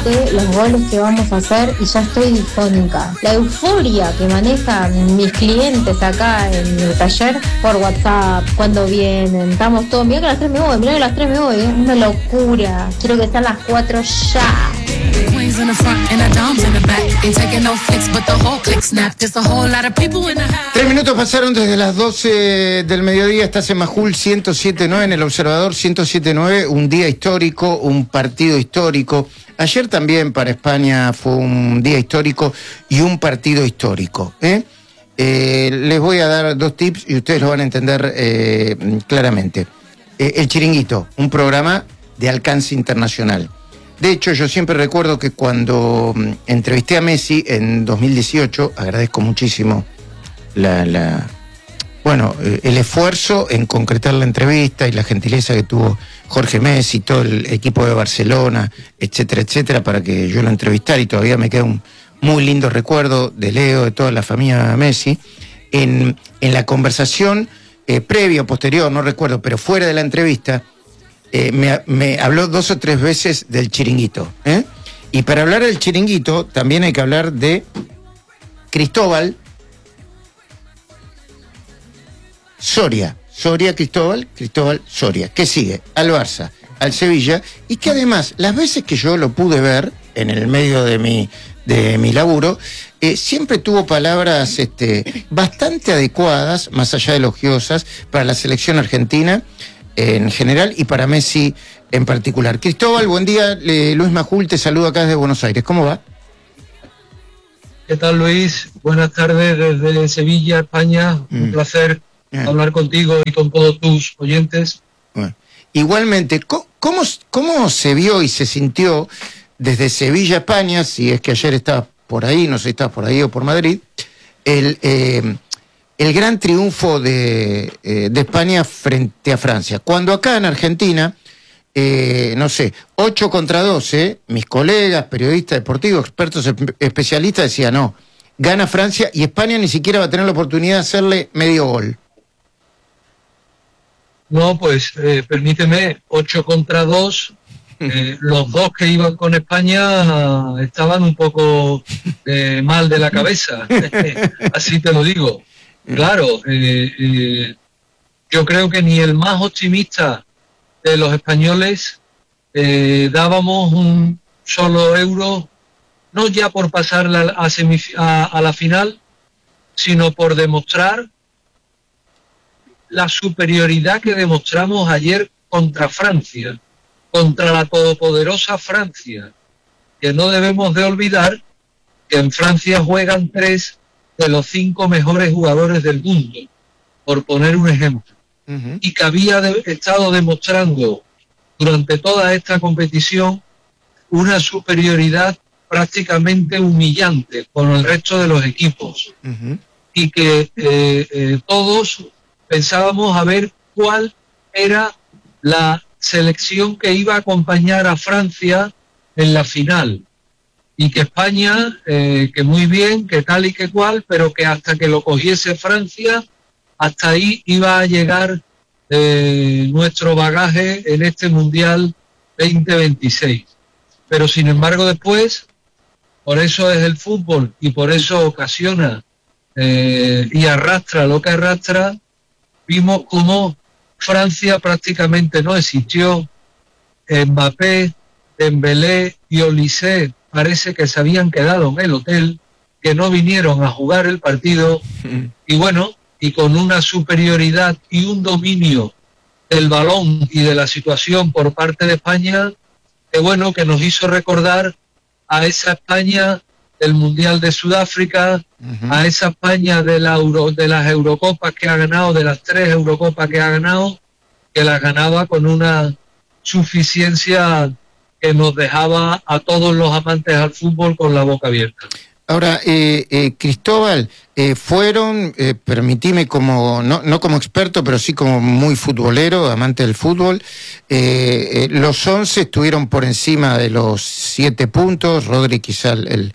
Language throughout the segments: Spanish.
de los goles que vamos a hacer y ya estoy disfónica. La euforia que manejan mis clientes acá en el taller por WhatsApp, cuando vienen, estamos todos, mirá que a las 3 me voy, mirá que a las 3 me voy, es una locura. Quiero que sean las 4 ya. 3 minutos pasaron desde las 12 del mediodía. Estás en Majul 107.9, en El Observador 107.9. Un día histórico, un partido histórico. Ayer también para España fue un día histórico y un partido histórico. Les voy a dar 2 tips y ustedes lo van a entender claramente. El Chiringuito, un programa de alcance internacional. De hecho, yo siempre recuerdo que cuando entrevisté a Messi en 2018, agradezco muchísimo el esfuerzo en concretar la entrevista y la gentileza que tuvo Jorge Messi, todo el equipo de Barcelona, etcétera, etcétera, para que yo lo entrevistara, y todavía me queda un muy lindo recuerdo de Leo, de toda la familia Messi. En la conversación previa o posterior, no recuerdo, pero fuera de la entrevista, me habló 2 o 3 veces del Chiringuito. Y para hablar del Chiringuito también hay que hablar de Cristóbal Soria. Cristóbal Soria, que sigue al Barça, al Sevilla, y que además, las veces que yo lo pude ver en el medio de mi laburo, siempre tuvo palabras bastante adecuadas, más allá de elogiosas, para la selección argentina en general y para Messi en particular. Cristóbal, buen día. Luis Majul te saluda acá desde Buenos Aires. ¿Cómo va? ¿Qué tal, Luis? Buenas tardes desde Sevilla, España. Un placer hablar contigo y con todos tus oyentes. Bueno, igualmente, ¿cómo se vio y se sintió desde Sevilla, España, si es que ayer estabas por ahí, no sé si estabas por ahí o por Madrid, el gran triunfo de España frente a Francia? Cuando acá en Argentina, 8 contra 2, mis colegas, periodistas deportivos, expertos, especialistas, decían, no, gana Francia y España ni siquiera va a tener la oportunidad de hacerle medio gol. No, pues permíteme, 8 contra 2, los 2 que iban con España estaban un poco mal de la cabeza, así te lo digo. Claro, yo creo que ni el más optimista de los españoles dábamos un solo euro, no ya por pasar a la final, sino por demostrar la superioridad que demostramos ayer contra Francia, contra la todopoderosa Francia, que no debemos de olvidar que en Francia juegan 3 de los 5 mejores jugadores del mundo, por poner un ejemplo, y que había estado demostrando durante toda esta competición una superioridad prácticamente humillante con el resto de los equipos, y que todos pensábamos a ver cuál era la selección que iba a acompañar a Francia en la final, y que España, que muy bien, que tal y que cual, pero que hasta que lo cogiese Francia, hasta ahí iba a llegar nuestro bagaje en este Mundial 2026. Pero sin embargo después, por eso es el fútbol y por eso ocasiona y arrastra lo que arrastra, vimos cómo Francia prácticamente no existió. Mbappé, Dembélé y Olise parece que se habían quedado en el hotel, que no vinieron a jugar el partido, y bueno, y con una superioridad y un dominio del balón y de la situación por parte de España, que bueno, que nos hizo recordar a esa España del Mundial de Sudáfrica, a esa España de las Eurocopas que ha ganado, de las 3 Eurocopas que ha ganado, que las ganaba con una suficiencia que nos dejaba a todos los amantes al fútbol con la boca abierta. Ahora, Cristóbal, permitime como, no como experto, pero sí como muy futbolero, amante del fútbol, los 11 estuvieron por encima de los 7 puntos, Rodri quizá el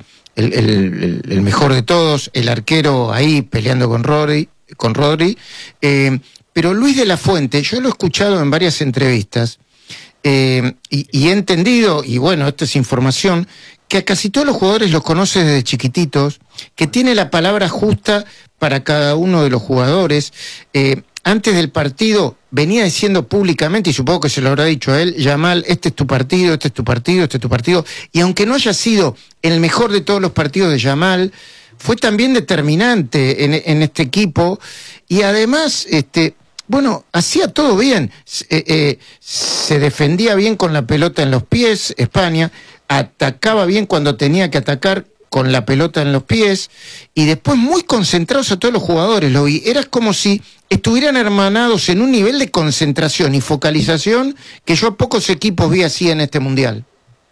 mejor de todos, el arquero ahí peleando con Rodri, pero Luis de la Fuente, yo lo he escuchado en varias entrevistas, y he entendido, y bueno, esto es información, que a casi todos los jugadores los conoce desde chiquititos, que tiene la palabra justa para cada uno de los jugadores. Antes del partido venía diciendo públicamente, y supongo que se lo habrá dicho a él, Yamal, este es tu partido, este es tu partido, este es tu partido, y aunque no haya sido el mejor de todos los partidos de Yamal, fue también determinante en este equipo, y además, bueno, hacía todo bien, se defendía bien con la pelota en los pies, España, atacaba bien cuando tenía que atacar con la pelota en los pies, y después muy concentrados a todos los jugadores, lo vi, era como si estuvieran hermanados en un nivel de concentración y focalización que yo a pocos equipos vi así en este Mundial.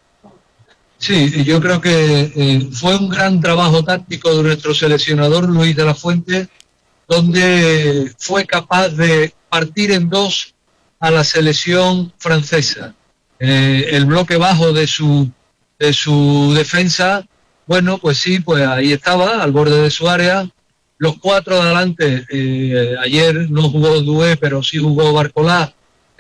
Sí, yo creo que fue un gran trabajo táctico de nuestro seleccionador Luis de la Fuente, donde fue capaz de partir en dos a la selección francesa. El bloque bajo de su defensa, bueno, pues sí, pues ahí estaba, al borde de su área. Los cuatro de adelante, ayer no jugó Doué, pero sí jugó Barcolá,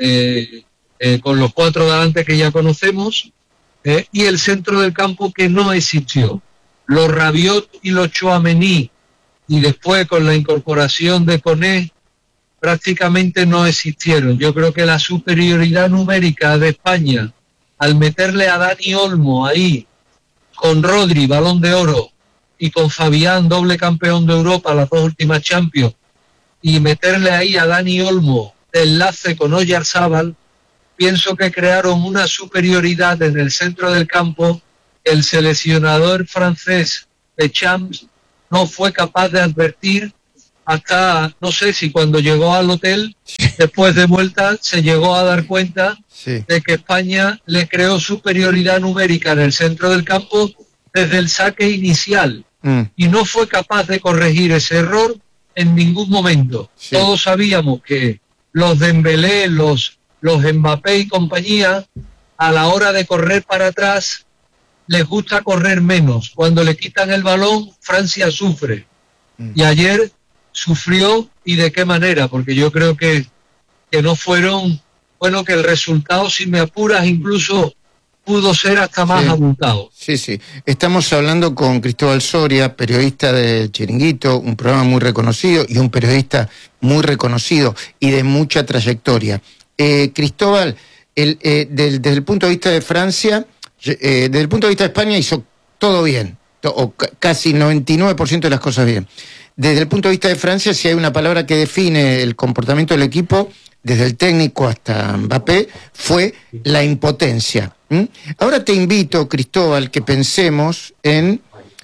con los cuatro de adelante que ya conocemos, y el centro del campo que no existió. Los Rabiot y los Tchouaméni, y después con la incorporación de Koné, prácticamente no existieron. Yo creo que la superioridad numérica de España, al meterle a Dani Olmo ahí, con Rodri, Balón de Oro, y con Fabián, doble campeón de Europa, las dos últimas Champions, y meterle ahí a Dani Olmo de enlace con Oyarzábal, pienso que crearon una superioridad en el centro del campo. El seleccionador francés de Champs no fue capaz de advertir hasta, no sé si cuando llegó al hotel, después de vuelta, se llegó a dar cuenta de que España le creó superioridad numérica en el centro del campo desde el saque inicial. Y no fue capaz de corregir ese error en ningún momento. Todos sabíamos que los Dembélé, los Mbappé y compañía, a la hora de correr para atrás, les gusta correr menos. Cuando le quitan el balón, Francia sufre. Y ayer sufrió, y de qué manera, porque yo creo que no fueron, bueno, que el resultado, si me apuras, incluso pudo ser hasta más abultado. Sí. Estamos hablando con Cristóbal Soria, periodista de Chiringuito, un programa muy reconocido y un periodista muy reconocido y de mucha trayectoria. Cristóbal, desde el punto de vista de Francia, desde el punto de vista de España hizo todo bien, o casi 99% de las cosas bien. Desde el punto de vista de Francia, si hay una palabra que define el comportamiento del equipo, desde el técnico hasta Mbappé, fue la impotencia. Ahora te invito, Cristóbal, que pensemos en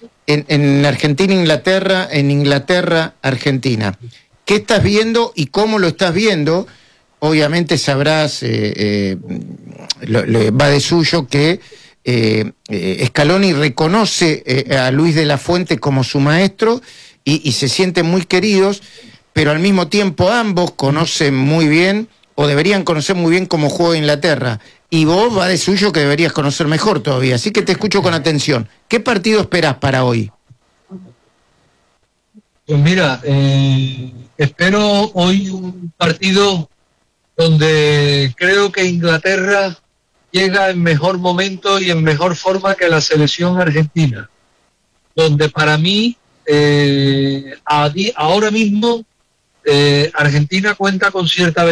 Argentina-Inglaterra, en Inglaterra-Argentina. ¿Qué estás viendo y cómo lo estás viendo? Obviamente sabrás, va de suyo que Scaloni reconoce a Luis de la Fuente como su maestro y se sienten muy queridos, pero al mismo tiempo ambos conocen muy bien, o deberían conocer muy bien cómo juega Inglaterra. Y vos va de suyo que deberías conocer mejor todavía. Así que te escucho con atención. ¿Qué partido esperás para hoy? Pues mira, espero hoy un partido donde creo que Inglaterra llega en mejor momento y en mejor forma que la selección argentina. Donde para mí, ahora mismo, Inglaterra cuenta con cierta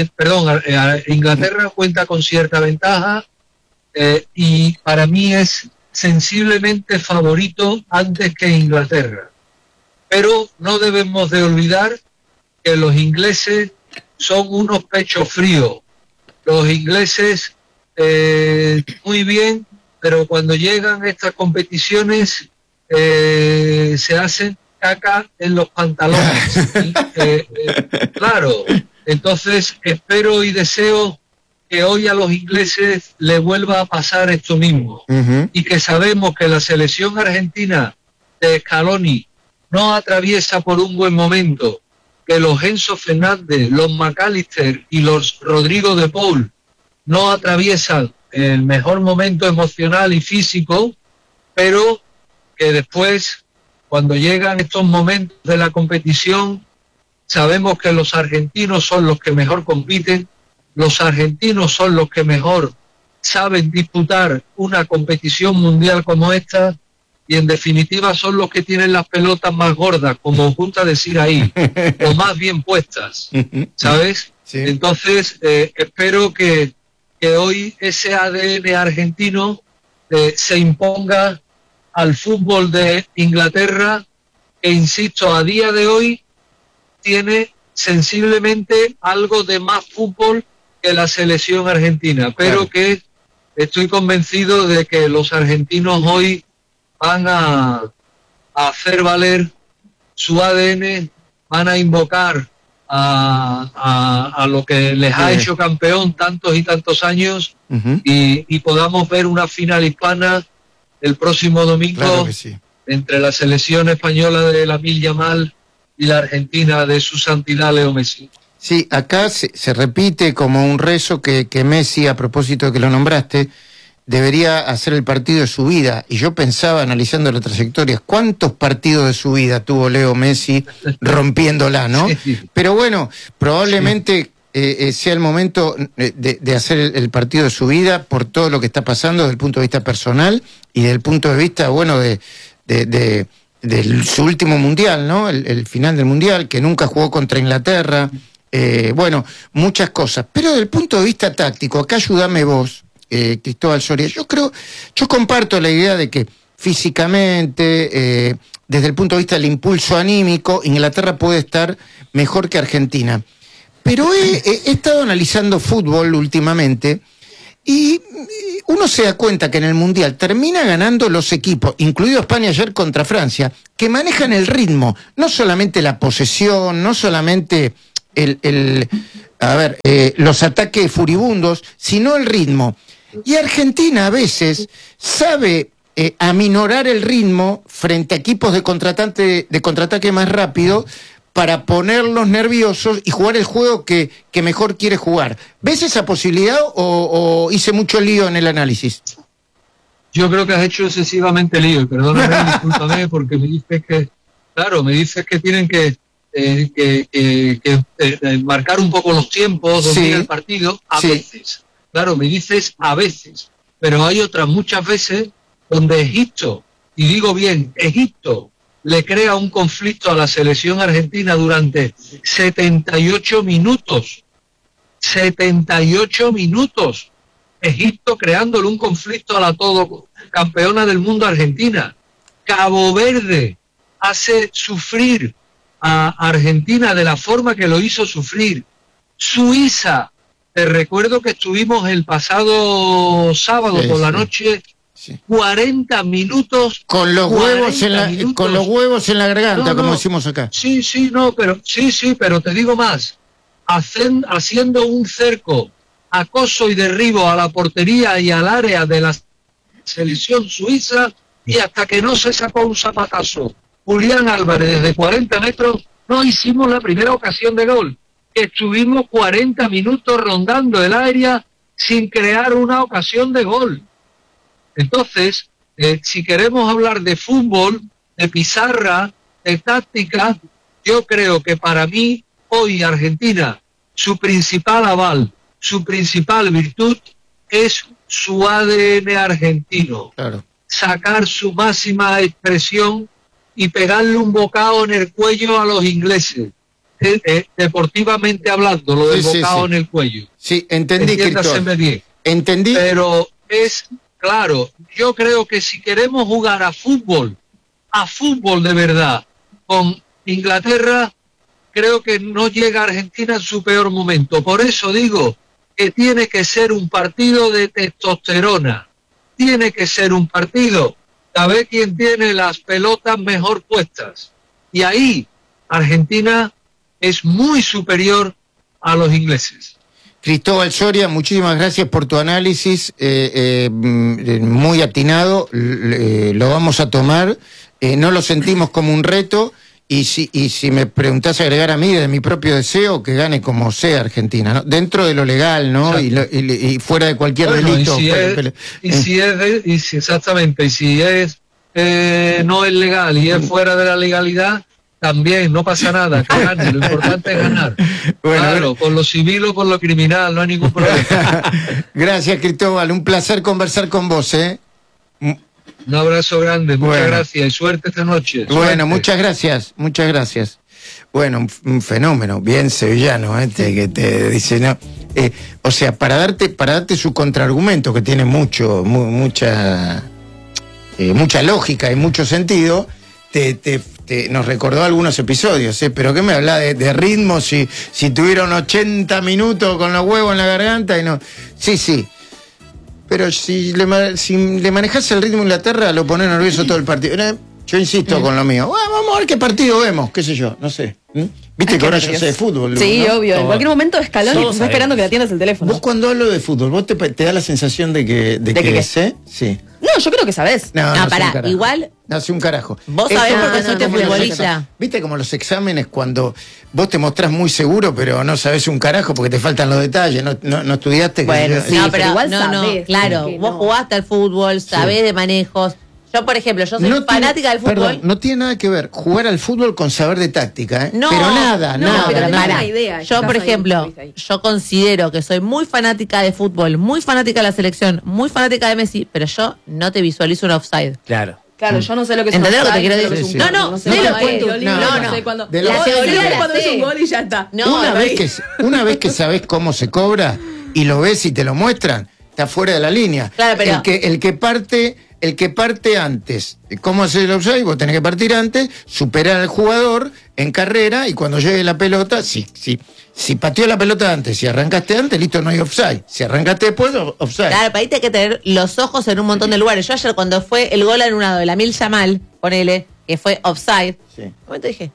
ventaja, y para mí es sensiblemente favorito antes que Inglaterra. Pero no debemos de olvidar que los ingleses son unos pechos fríos. Los ingleses muy bien, pero cuando llegan a estas competiciones se hacen caca en los pantalones. Claro, entonces espero y deseo que hoy a los ingleses les vuelva a pasar esto mismo. Y que sabemos que la selección argentina de Scaloni no atraviesa por un buen momento, que los Enzo Fernández, los McAllister y los Rodrigo de Paul no atraviesan el mejor momento emocional y físico, pero que después, cuando llegan estos momentos de la competición, sabemos que los argentinos son los que mejor compiten, los argentinos son los que mejor saben disputar una competición mundial como esta, y en definitiva son los que tienen las pelotas más gordas, como os gusta decir ahí, o más bien puestas, ¿sabes? Sí. Entonces, espero que hoy ese ADN argentino se imponga al fútbol de Inglaterra, que, insisto, a día de hoy tiene sensiblemente algo de más fútbol que la selección argentina, pero claro, que estoy convencido de que los argentinos hoy van a hacer valer su ADN, van a invocar a lo que les ha hecho campeón tantos y tantos años, y podamos ver una final hispana el próximo domingo, claro que sí, entre la selección española de Lamine Yamal y la argentina de su santidad Leo Messi. Sí, acá se repite como un rezo que Messi, a propósito de que lo nombraste, debería hacer el partido de su vida. Y yo pensaba, analizando la trayectoria, ¿cuántos partidos de su vida tuvo Leo Messi rompiéndola, no? Sí. Pero bueno, probablemente sea el momento de hacer el partido de su vida por todo lo que está pasando desde el punto de vista personal y desde el punto de vista, bueno, de su último mundial, ¿no? El final del mundial, que nunca jugó contra Inglaterra. Bueno, muchas cosas. Pero desde el punto de vista táctico, acá ayúdame vos, Cristóbal Soria. Yo comparto la idea de que físicamente, desde el punto de vista del impulso anímico, Inglaterra puede estar mejor que Argentina. Pero he estado analizando fútbol últimamente y uno se da cuenta que en el Mundial termina ganando los equipos, incluido España ayer contra Francia, que manejan el ritmo, no solamente la posesión, no solamente los ataques furibundos, sino el ritmo. Y Argentina a veces sabe aminorar el ritmo frente a equipos de contraataque más rápido para ponerlos nerviosos y jugar el juego que mejor quiere jugar. ¿Ves esa posibilidad o hice mucho lío en el análisis? Yo creo que has hecho excesivamente lío, perdóname, discúlpame, porque me dices que tienen que marcar un poco los tiempos, dominar el partido, a veces. Claro, me dices a veces, pero hay otras muchas veces donde Egipto, y digo bien, Egipto, le crea un conflicto a la selección argentina durante 78 minutos. 78 minutos. Egipto creándole un conflicto a la todo campeona del mundo Argentina. Cabo Verde hace sufrir a Argentina de la forma que lo hizo sufrir. Suiza, te recuerdo que estuvimos el pasado sábado por la noche, 40 minutos con los huevos en la garganta, como decimos acá. Sí, pero te digo más, haciendo un cerco, acoso y derribo a la portería y al área de la selección suiza, y hasta que no se sacó un zapatazo Julián Álvarez desde 40 metros, no hicimos la primera ocasión de gol. Estuvimos 40 minutos rondando el área sin crear una ocasión de gol. Entonces, si queremos hablar de fútbol, de pizarra, de táctica, yo creo que para mí, hoy Argentina, su principal aval, su principal virtud es su ADN argentino. Claro. Sacar su máxima expresión y pegarle un bocado en el cuello a los ingleses. Deportivamente hablando, lo del bocado en el cuello. Sí, entendí, Entiéndaseme bien. Entendí. Pero es claro, yo creo que si queremos jugar a fútbol de verdad, con Inglaterra, creo que no llega Argentina en su peor momento. Por eso digo que tiene que ser un partido de testosterona. Tiene que ser un partido a ver quién tiene las pelotas mejor puestas. Y ahí Argentina es muy superior a los ingleses. Cristóbal Soria, muchísimas gracias por tu análisis, muy atinado, lo vamos a tomar, no lo sentimos como un reto, y si me preguntás agregar a mí, de mi propio deseo, que gane como sea Argentina, ¿no? Dentro de lo legal, ¿no? Y fuera de cualquier delito. Exactamente, y si es no es legal y es fuera de la legalidad, También, no pasa nada, que gane, lo importante es ganar. Bueno, claro, con lo civil o con lo criminal, no hay ningún problema. Gracias, Cristóbal, un placer conversar con vos, ¿eh? Un abrazo grande, muchas gracias y suerte esta noche. Bueno, Suerte. muchas gracias. Bueno, un fenómeno, bien sevillano, que te dice, no. O sea, para darte su contraargumento, que tiene mucha lógica y mucho sentido, nos recordó algunos episodios, pero ¿qué me habla de ritmo si tuvieron 80 minutos con los huevos en la garganta y no? Sí. Pero si le manejas el ritmo a Inglaterra, lo pones nervioso todo el partido. Yo insisto con lo mío. Bueno, vamos a ver qué partido vemos, qué sé yo, no sé. Viste que ahora yo sé de fútbol. Sí, ¿no? obvio. En cualquier momento Scaloni Todos está esperando que le atiendas el teléfono. Vos cuando hablo de fútbol, ¿vos te da la sensación de que sé? Sí. No, yo creo que sabés. No, sé pará, un carajo. igual- No, sé un carajo. Vos Esto sabés es porque sos como los futbolista. exámenes. Viste como los exámenes cuando vos te mostrás muy seguro, pero no sabés un carajo porque te faltan los detalles, no estudiaste. Bueno, sí, no, pero pero igual no, sabés, claro, que vos no. jugaste al fútbol, sabés de manejos. Yo, por ejemplo, yo soy fanática del fútbol. Perdón, no tiene nada que ver jugar al fútbol con saber de táctica, ¿eh? No, pero nada. pero tenés Pará. una idea, Yo, estás por ahí, ejemplo, estuviste ahí. yo considero que soy muy fanática de fútbol, muy fanática de la selección, muy fanática de Messi, pero yo no te visualizo un offside. Claro. Claro, yo no sé lo que es ¿Entendés un lo que te offside, quiero no sé decir? lo que es un No, gol, no, sé de cuándo los es, puntos. Lolita, No, no sé no. cuándo. De La los- teoría la es cuando sé. es un gol y ya está. No, Una vez que sabés cómo se cobra y lo ves y te lo muestran, está fuera de la línea. Claro, pero- el que parte antes, ¿cómo hacer el offside? Vos tenés que partir antes, superar al jugador en carrera y cuando llegue la pelota, si pateó la pelota antes, si arrancaste antes, listo, no hay offside. Si arrancaste después, offside. Claro, para ahí te hay que tener los ojos en un montón de lugares. Yo ayer cuando fue el gol anulado de Lamine Yamal, ponele, que fue offside, Sí. un momento dije,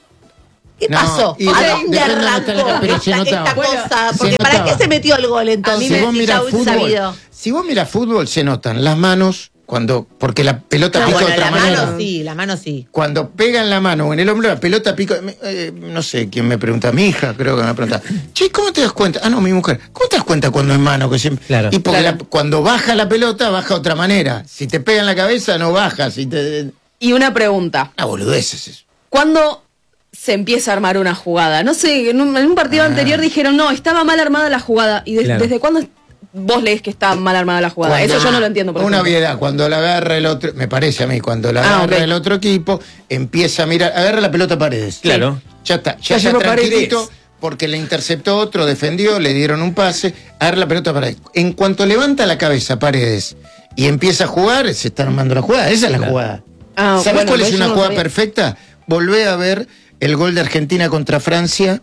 ¿qué No, pasó? y ¿A depende dónde de dónde arrancó está la- pero se notaba. esta Bueno, cosa? se Porque ¿para notaba. qué se metió el gol entonces? Si vos Si mirás ya hubiese fútbol, sabido. si vos mirás fútbol, se notan las manos porque la pelota No, pica bueno, de otra la manera. mano sí. Cuando pega en la mano o en el hombro, la pelota pica. No sé quién me pregunta, mi hija creo que me pregunta. Che, ¿cómo te das cuenta? Ah, no, mi mujer. ¿Cómo te das cuenta cuando es mano? Que siempre... Claro. Y porque Claro. cuando baja la pelota, baja de otra manera. Si te pega en la cabeza, no baja. Y una pregunta. Una boludez es eso. ¿Cuándo se empieza a armar una jugada? No sé, en un partido anterior dijeron, no, estaba mal armada la jugada. ¿Y Claro. desde cuándo vos lees que está mal armada la jugada? Cuando- Eso yo no lo entiendo. Por Una ejemplo. obviedad, cuando la agarra el otro, me parece a mí, cuando la agarra ok. el otro equipo, empieza a mirar, agarra la pelota a Paredes. Claro. Ya está, Ya ya llegó está tranquilito, Paredes. porque le interceptó otro, defendió, le dieron un pase, agarra la pelota a Paredes. En cuanto levanta la cabeza Paredes y empieza a jugar, se está armando la jugada, esa es la jugada. Ah, ¿Sabés bueno, cuál es yo una no jugada sabía. perfecta? Volvé a ver el gol de Argentina contra Francia.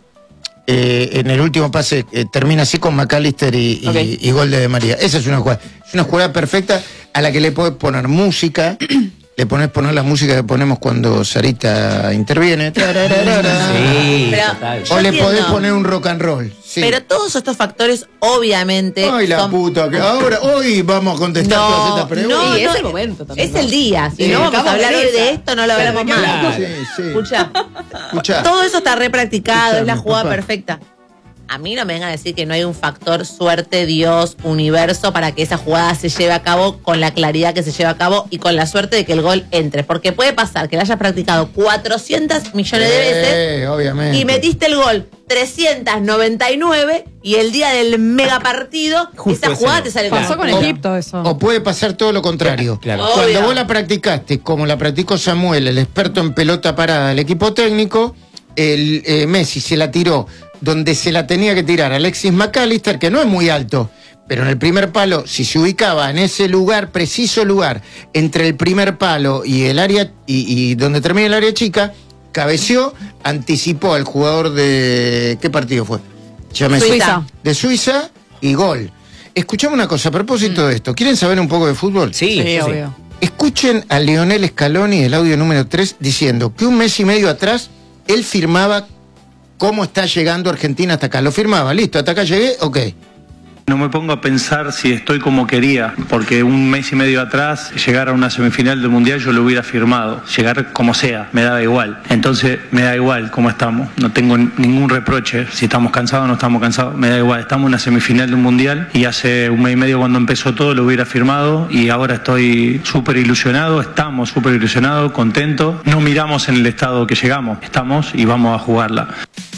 En el último pase termina así con McAllister y, Ok. y gol de Di María. Esa es una jugada perfecta a la que le podés poner música, le podés poner la música que ponemos cuando Sarita interviene. Sí, Pero- total. Yo O le entiendo. podés poner un rock and roll. Sí. Pero todos estos factores, obviamente. Ay, la son- puta, que ahora, hoy vamos a contestar todas estas preguntas. no, Y es no, el momento también, Es ¿no? el día. Si Sí, no vamos a estamos hablar en hoy esa. de esto, no lo Pero hablamos ¿de qué más. hablamos? Sí, sí. Escucha, Escuchá. todo eso está re practicado, es la Escuchame, jugada papá. perfecta. A mí no me vengan a decir que no hay un factor suerte, Dios, universo, para que esa jugada se lleve a cabo con la claridad que se lleva a cabo y con la suerte de que el gol entre. Porque puede pasar que la hayas practicado 400 millones de veces Obviamente. y metiste el gol 399 y el día del mega partido Justo esa ese jugada no. te sale Pasó con como- Egipto eso. O puede pasar todo lo contrario. Claro. Cuando Obvio. vos la practicaste, como la practicó Samuel, el experto en pelota parada del equipo técnico, el Messi se la tiró donde se la tenía que tirar Alexis McAllister, que no es muy alto, pero en el primer palo, si se ubicaba en ese lugar, preciso lugar, entre el primer palo y el área, y donde termina el área chica, cabeció, anticipó al jugador de... ¿Qué partido fue? Llámese. Suiza. De Suiza y gol. Escuchame una cosa, a propósito de esto, ¿quieren saber un poco de fútbol? Sí, sí, sí. obvio. Escuchen a Lionel Scaloni, el audio número 3, diciendo que un mes y medio atrás él firmaba cómo está llegando Argentina hasta acá. Lo firmaba, listo, hasta acá llegué, ok. No me pongo a pensar si estoy como quería, porque un mes y medio atrás, llegar a una semifinal del Mundial yo lo hubiera firmado, llegar como sea, me daba igual. Entonces me da igual cómo estamos, no tengo ningún reproche, si estamos cansados o no estamos cansados, me da igual, estamos en una semifinal del Mundial y hace un mes y medio cuando empezó todo lo hubiera firmado y ahora estoy súper ilusionado, estamos súper ilusionados, contentos, no miramos en el estado que llegamos, estamos y vamos a jugarla.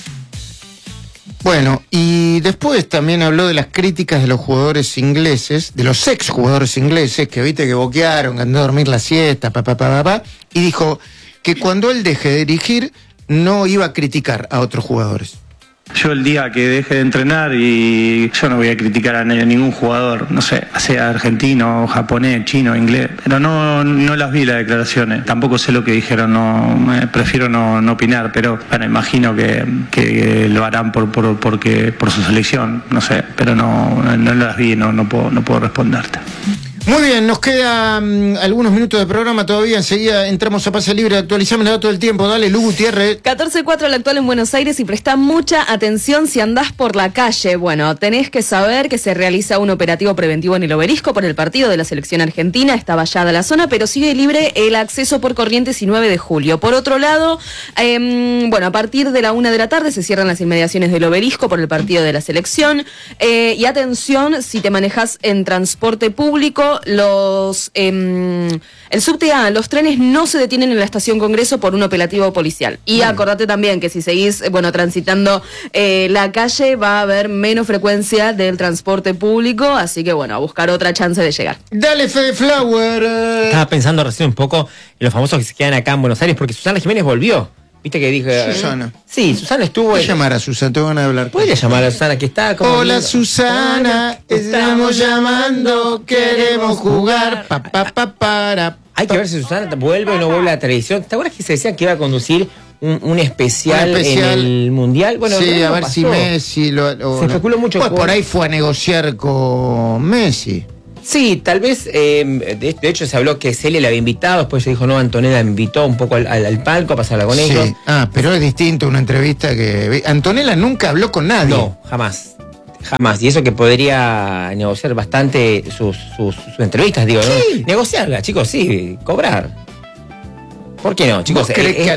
Bueno, y después también habló de las críticas de los jugadores ingleses, de los ex jugadores ingleses, que viste que boquearon, que andó a dormir la siesta, y dijo que cuando él deje de dirigir no iba a criticar a otros jugadores. Yo el día que deje de entrenar y yo no voy a criticar a ningún jugador, no sé, sea argentino, japonés, chino, inglés, pero no las vi las declaraciones, tampoco sé lo que dijeron, prefiero no opinar, pero bueno, imagino que lo harán por su selección, no sé, pero no las vi, no puedo responderte. Muy bien, nos quedan algunos minutos de programa todavía. Enseguida entramos a Pase Libre, actualizamos el dato del tiempo. Dale, Lu Gutiérrez. 14:04 la actual en Buenos Aires y presta mucha atención si andás por la calle. Bueno, tenés que saber que se realiza un operativo preventivo en el Obelisco por el partido de la selección argentina. Está vallada la zona, pero sigue libre el acceso por Corrientes y 9 de julio. Por otro lado, a partir de la 1 de la tarde se cierran las inmediaciones del Obelisco por el partido de la selección. Y atención, si te manejas en transporte público, el subte A, los trenes no se detienen en la estación Congreso por un operativo policial. Y acordate también que si seguís, transitando la calle, va a haber menos frecuencia del transporte público, así que a buscar otra chance de llegar. Dale, Fede Flower. Estaba pensando recién un poco en los famosos que se quedan acá en Buenos Aires, porque Susana Jiménez volvió. ¿Viste que dijo? Susana. Sí, Susana estuvo. Voy a llamar a Susana, te van a hablar. Puede llamar a Susana, que está como. Hola, viendo. Susana, estamos llamando, queremos jugar. Para. Hay que ver si Susana vuelve o no vuelve a la televisión. ¿Te acuerdas que se decía que iba a conducir un especial en el Mundial? Bueno, sí, a ver si Messi se especuló mucho. Pues por ahí fue a negociar con Messi. Sí, tal vez, de hecho se habló que Celia le había invitado, después se dijo, no, Antonella me invitó un poco al palco a pasarla con ellos. Pero es distinto una entrevista que... Antonella nunca habló con nadie. No, jamás. Y eso que podría negociar bastante sus entrevistas, digo, ¿no? Sí. Negociarla, chicos, sí, cobrar. ¿Por qué no, chicos?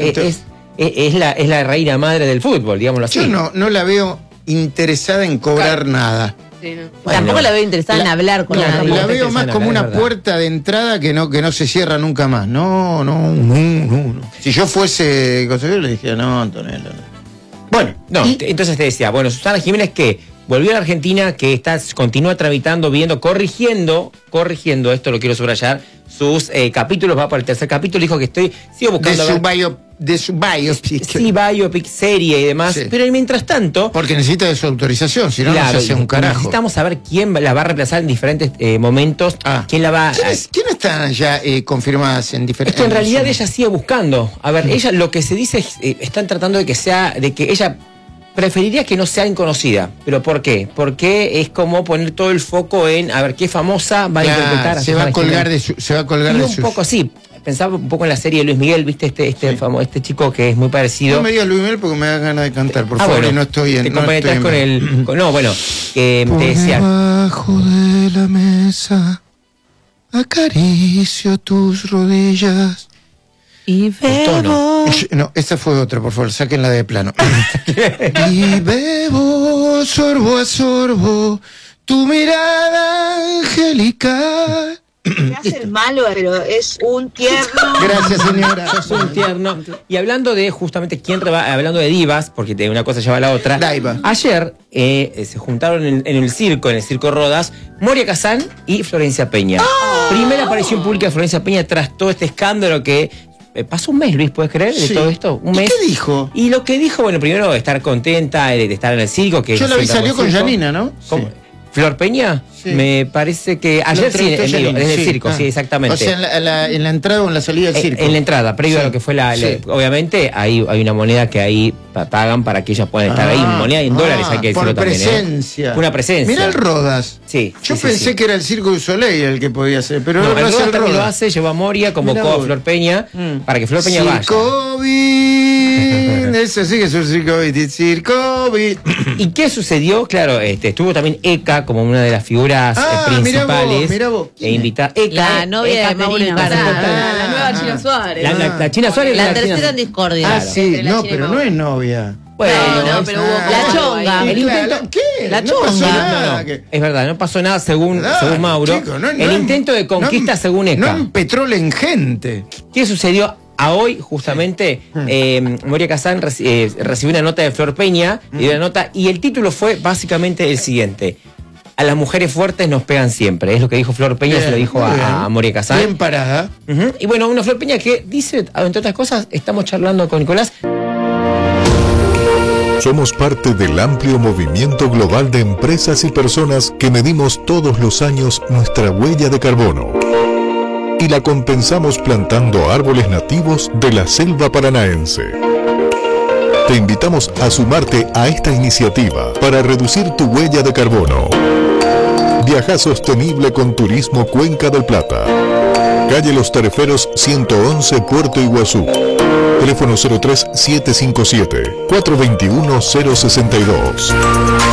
Es la reina madre del fútbol, digámoslo así. Yo no la veo interesada en cobrar nada. Sí, no. Tampoco la veo interesada en hablar con nadie. La veo más como una puerta de entrada que no se cierra nunca más. No. Si yo fuese consejero le dijera, no, Antonella. Bueno. Entonces te decía, Susana Jiménez que volvió a la Argentina, que continúa tramitando, corrigiendo, esto lo quiero subrayar, sus capítulos, va por el tercer capítulo, dijo que sigo buscando... De su biopic. Sí, biopic, serie y demás, sí. Pero mientras tanto... Porque necesita de su autorización, si no, no se hace un carajo. Necesitamos saber quién la va a reemplazar en diferentes momentos, quién la va... ¿Quiénes están ya confirmadas en diferentes... Es que en realidad ella sigue buscando. A ver, ella, lo que se dice, están tratando de que ella preferiría que no sea inconocida. ¿Pero por qué? Porque es como poner todo el foco en, a ver, qué famosa va a interpretar a se va a colgar de su... un poco así. Pensaba un poco en la serie de Luis Miguel, ¿viste? Este chico que es muy parecido. No me digas Luis Miguel porque me da ganas de cantar, por favor, y no estoy en... Te compenetras con el... que por te decía... debajo de la mesa acaricio tus rodillas y bebo... No, esta fue otra, por favor, sáquenla de plano. Y bebo sorbo a sorbo tu mirada angelical. Me hace el malo, pero es un tierno. Gracias, señora. Sos un tierno. Y hablando de justamente hablando de divas, porque de una cosa lleva a la otra. Diva. Ayer se juntaron en el circo Rodas, Moria Kazán y Florencia Peña. Primera aparición pública de Florencia Peña tras todo este escándalo que pasó un mes, Luis, ¿puedes creer? De todo esto. Un mes. ¿Qué dijo? Y lo que dijo, primero estar contenta de estar en el circo. Que yo la vi, salió con Janina, ¿no? Sí. ¿Flor Peña? Me parece que ayer sí, desde el circo, sí, exacamente. O sea, en la entrada o en la salida del circo. En la entrada, previo a lo que fue obviamente hay una moneda que ahí pagan para que ellas puedan estar ahí, moneda y en dólares, hay que decirlo también. Presencia. Una presencia. Mirá el Rodas. Sí. Yo pensé que era el Circo du Soleil el que podía hacer, pero no, no el Rodas también lo hace, llevó a Moria, convocó a Flor Peña para que Flor Peña vaya. Eso sí que es un Circovid. ¿Y qué sucedió? Claro, estuvo también Eka como una de las figuras principales. Mirá vos. Invitada. La novia de Mauro Icardi. La nueva China Suárez. La China Suárez. La tercera en discordia. Ah, sí, no, pero no es novia. Bueno, pero hubo la chonga. El intento, ¿qué? La no pasó chonga. nada. no, es verdad, no pasó nada según Mauro. Chico, el intento de conquista según Eka. No empetrolen gente. ¿Qué sucedió? A hoy, justamente, Moria Kazán recibió una nota de Flor Peña y el título fue básicamente el siguiente: a las mujeres fuertes nos pegan siempre. Es lo que dijo Flor Peña, se lo dijo a Moria Kazán. Bien parada. Y bueno, una Flor Peña que dice, entre otras cosas, estamos charlando con Nicolás. Somos parte del amplio movimiento global de empresas y personas que medimos todos los años nuestra huella de carbono y la compensamos plantando árboles nativos de la selva paranaense. Te invitamos a sumarte a esta iniciativa para reducir tu huella de carbono. Viaja sostenible con Turismo Cuenca del Plata. Calle Los Tareferos 111, Puerto Iguazú. Teléfono 03-757-421-062.